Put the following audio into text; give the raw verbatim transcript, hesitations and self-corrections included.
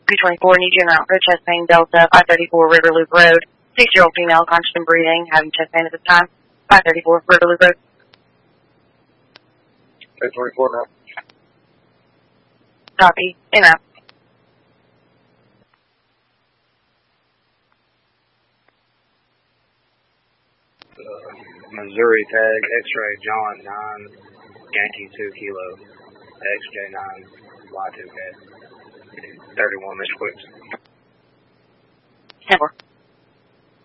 three twenty-four, need you en route for chest pain, Delta, five thirty-four River Loop Road. Six-year-old female, conscious and breathing, having chest pain at this time. five thirty-four River Loop Road. three twenty-four now. Copy. En route. Uh, Missouri tag, X-ray, John nine, Yankee two kilo, X J nine, Y two K, thirty-one Miss Quicks. ten four.